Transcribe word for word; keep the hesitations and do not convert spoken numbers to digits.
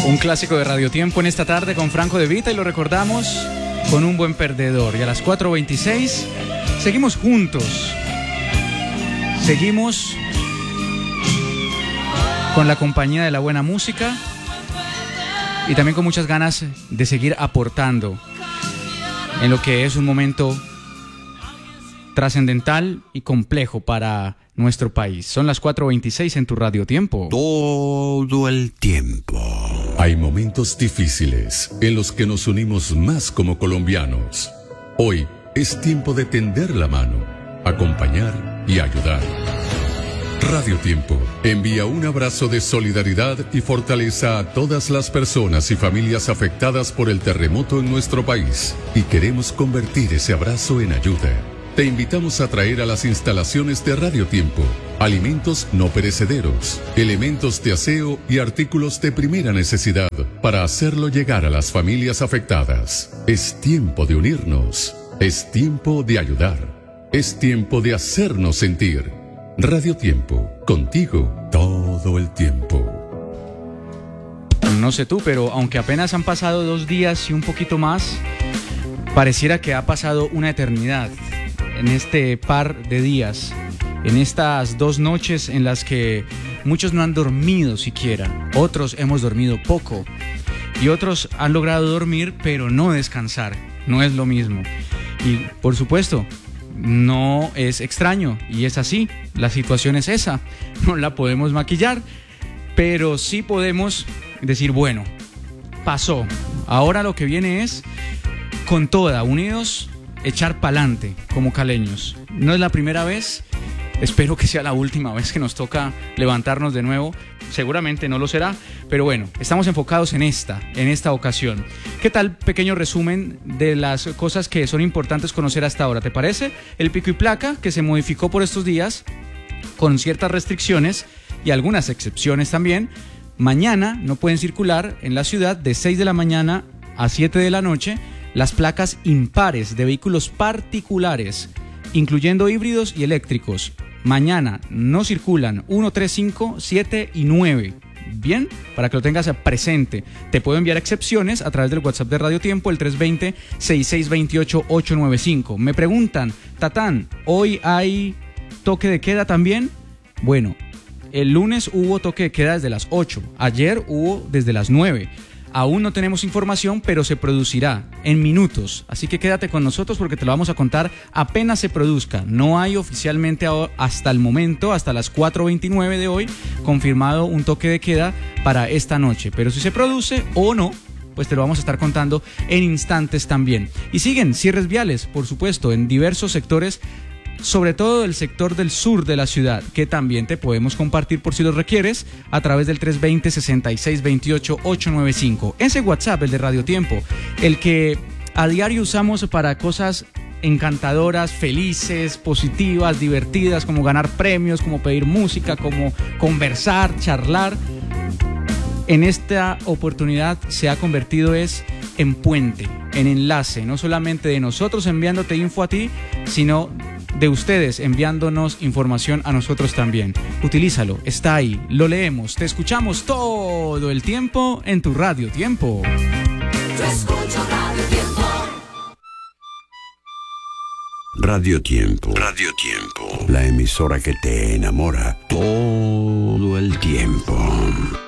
Un clásico de Radio Tiempo en esta tarde con Franco De Vita y lo recordamos con Un Buen Perdedor. Y a las cuatro veintiséis seguimos juntos. Seguimos con la compañía de la buena música y también con muchas ganas de seguir aportando en lo que es un momento trascendental y complejo para nuestro país. Son las cuatro veintiséis en tu Radio Tiempo. Todo el tiempo. Hay momentos difíciles en los que nos unimos más como colombianos. Hoy es tiempo de tender la mano, acompañar y ayudar. Radio Tiempo envía un abrazo de solidaridad y fortaleza a todas las personas y familias afectadas por el terremoto en nuestro país. Y queremos convertir ese abrazo en ayuda. Te invitamos a traer a las instalaciones de Radio Tiempo alimentos no perecederos, elementos de aseo y artículos de primera necesidad para hacerlo llegar a las familias afectadas. Es tiempo de unirnos, es tiempo de ayudar, es tiempo de hacernos sentir. Radio Tiempo, contigo todo el tiempo. No sé tú, pero aunque apenas han pasado dos días y un poquito más, pareciera que ha pasado una eternidad en este par de días, en estas dos noches en las que muchos no han dormido siquiera, otros hemos dormido poco y otros han logrado dormir pero no descansar, no es lo mismo. Y por supuesto, no es extraño y es así, la situación es esa, no la podemos maquillar, pero sí podemos decir, bueno, pasó, ahora lo que viene es con toda, unidos, echar pa'lante como caleños. No es la primera vez, espero que sea la última vez que nos toca levantarnos de nuevo. Seguramente no lo será, pero bueno, estamos enfocados en esta, en esta ocasión. ¿Qué tal pequeño resumen de las cosas que son importantes conocer hasta ahora? ¿Te parece? El pico y placa que se modificó por estos días con ciertas restricciones y algunas excepciones también. Mañana no pueden circular en la ciudad de seis de la mañana a siete de la noche las placas impares de vehículos particulares, incluyendo híbridos y eléctricos. Mañana no circulan uno, tres, cinco, siete y nueve. Bien, para que lo tengas presente. Te puedo enviar excepciones a través del WhatsApp de Radio Tiempo, el tres dos cero, seis seis dos ocho, ocho nueve cinco. Me preguntan, Tatán, ¿hoy hay toque de queda también? Bueno, el lunes hubo toque de queda desde las ocho, ayer hubo desde las nueve. Aún no tenemos información, pero se producirá en minutos. Así que quédate con nosotros porque te lo vamos a contar apenas se produzca. No hay oficialmente hasta el momento, hasta las cuatro veintinueve de hoy, confirmado un toque de queda para esta noche. Pero si se produce o no, pues te lo vamos a estar contando en instantes también. Y siguen cierres viales, por supuesto, en diversos sectores, sobre todo el sector del sur de la ciudad, que también te podemos compartir por si lo requieres a través del tres dos cero, seis seis dos ocho, ocho nueve cinco. Ese WhatsApp, el de Radio Tiempo, el que a diario usamos para cosas encantadoras, felices, positivas, divertidas, como ganar premios, como pedir música, como conversar, charlar. En esta oportunidad se ha convertido es en puente, en enlace, no solamente de nosotros enviándote info a ti, sino de ustedes enviándonos información a nosotros también. Utilízalo, está ahí, lo leemos, te escuchamos todo el tiempo en tu Radio Tiempo. Yo escucho Radio Tiempo. Radio Tiempo. Radio Tiempo. La emisora que te enamora todo el tiempo.